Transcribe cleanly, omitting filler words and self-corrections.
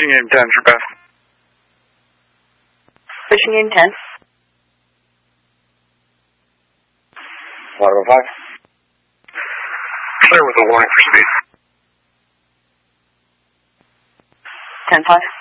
Fishing game 10 for Beth. Fishing game 10. Water 5. Clear with a warning for speed. 10-5.